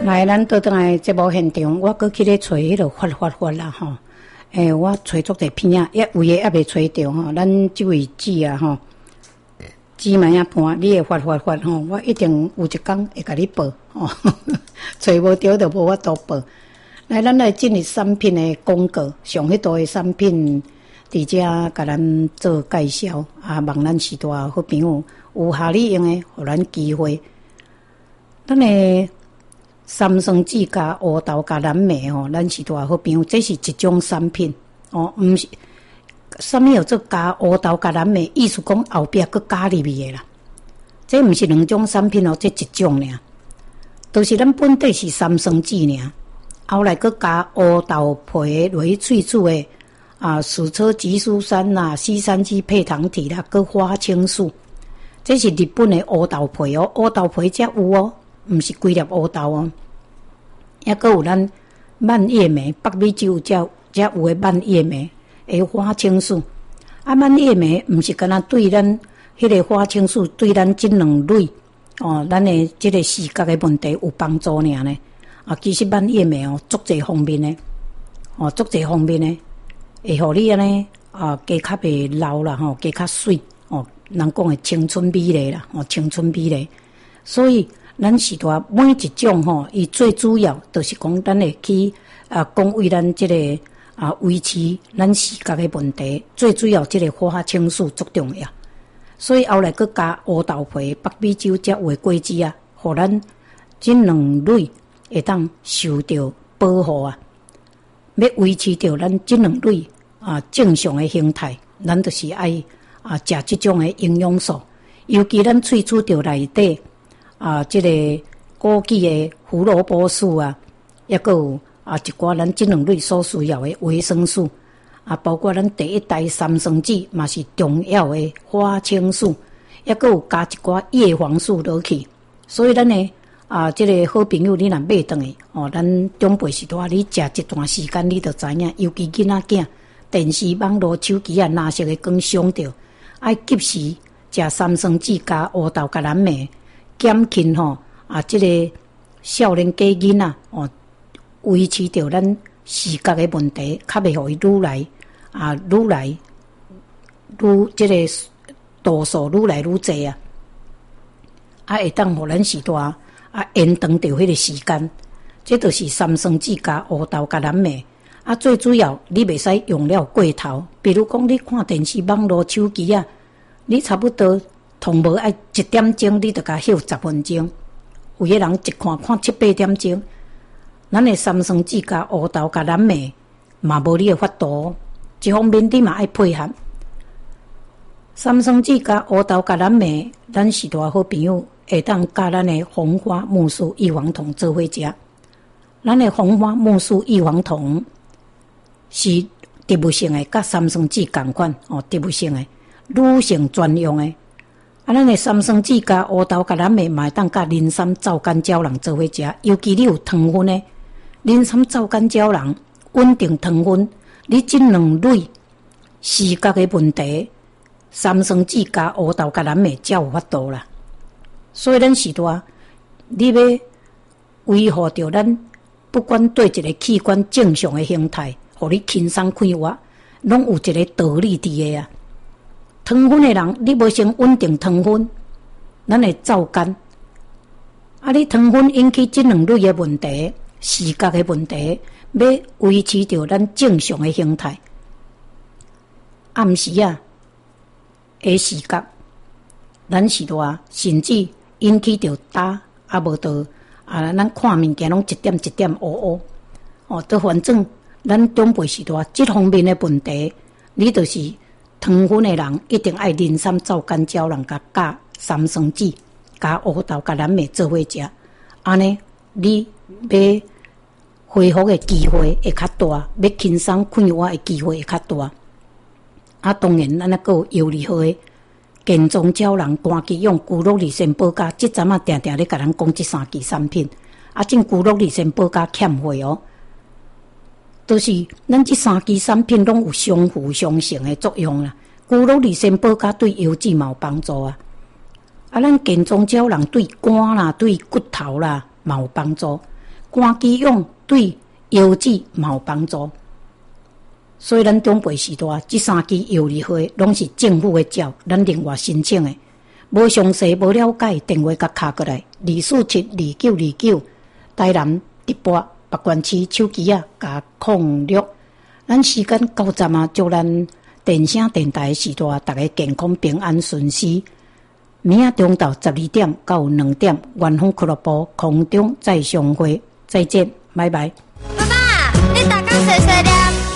来，咱倒转来节目现场，我搁去咧找迄个发啦吼。我找足者片啊，有诶还未找着吼。咱即位姊啊吼，姊妹啊伴，你会发吼，我一定有一天会甲你报吼。找无着就无法度报。来，咱来进入产品诶广告，上迄度诶产品，伫遮甲咱做介绍啊，望咱时代好朋友有合理用诶，互咱机会。咱诶三生子加乌豆加蓝莓吼，咱是大好朋友，这是一种产品哦，毋是啥物叫做加乌豆加蓝莓，意思讲后壁佫加入去诶啦。这毋是两种产品哦，这一种尔，都、就是咱本地是三生子尔，后来佫加乌豆皮落去萃取诶啊，鼠车激素酸啦、西山基配糖体啦，佫花青素，这是日本诶乌豆皮哦，乌豆皮才有哦。毋是规粒乌豆哦，抑佫有咱蔓叶莓，北美洲才有诶蔓叶莓诶花青素。啊，蔓叶莓毋是干那对咱迄个花青素对咱即两类哦，咱诶即个视觉诶问题有帮助尔呢。啊，其实蔓叶莓哦，足侪方面诶，哦，足侪方面诶，会互你安尼啊，加较袂老啦吼，加较水哦，人讲诶青春美丽啦，哦，青春美丽，所以。咱是大每一种吼，伊最主要就是讲，咱会去讲为咱即个维持咱视觉诶问题，最主要即个花青素足重要。所以后来佫加乌豆皮、北美洲才有诶果子啊，互咱即两类会当受到保护啊。要维持着咱即两类正常诶形态，咱就是爱食即种诶营养素，尤其咱萃取着内底。即个枸杞的胡萝卜素啊，抑佫有一寡咱即两类所需要的维生素包括咱第一代三生子嘛是重要的花青素，抑佫有加一寡叶黄素落去，所以咱呢即个好朋友你若买转去咱长辈时代你食一段时间你就知影，尤其囡仔囝电视网络手机蓝色的光伤着，爱及时食三生子加乌豆加蓝莓。减轻即个少年家囡仔维持着咱视觉的问题，较袂互伊愈来即个度数愈来愈济会当互咱时代延长着迄个时间。这就是三生子加乌豆加蓝莓最主要你袂使用了过头，比如讲你看电视网络手机你差不多。同无爱1点钟，你就甲休10分钟。有个人一看7、8点钟，咱的三生子加乌豆加蓝莓嘛无你的法度，这方面你嘛爱配合。三生子加乌豆加蓝莓，咱是大好朋友会当加咱的红花木素异黄酮做伙食。咱的红花木素异黄酮是植物性的，甲三生子同款植物性的，女性专用的。咱的三生子加乌豆加蓝莓嘛会当甲磷酸皂苷胶囊做伙食，尤其你有糖分的磷酸皂苷胶囊稳定糖分，你即两类视觉的问题，三生子加乌豆加蓝莓才有法度啦。所以咱是大，你要维护着咱不管对一个器官正常的形态，互你轻松快活，拢有一个道理伫的糖分的人，你无先稳定糖分，咱会皂苷你糖分引起这两类的问题，视觉的问题，要维持着咱正常的形态。暗时的视觉，咱是大，甚至引起着焦无着咱看物件拢一点一点乌都反正咱长辈时大，这方面的问题，你就是糖分的人一定爱磷酸皂苷胶囊加三生子加乌豆加蓝莓做伙食，安尼你要恢复的机会会较大，要轻松快活的机会会较大。当然咱还有优利好的健壮胶囊、肝肌用、骨肉力先保加，这阵定定咧甲咱讲这3支产品，正骨肉力先保加欠费都是咱这3支产品拢有相辅相成的作用啦。骨肉力先保加对腰子嘛有帮助咱健壮胶囊对肝啦、对骨头啦嘛有帮助。 肝肌用对腰子嘛有帮助。所以咱中辈时代这3支药理会拢是政府的照，咱另外申请的。无详细无了解，电话甲敲过来，2472929，台南直播北关区手机啊，甲06。咱时间到站啊，祝咱电声电台的时代，大家健康平安顺遂。明仔中昼12点到2点，元丰俱乐部空中再相会，再见，拜拜。 爸爸，你大刚洗洗念。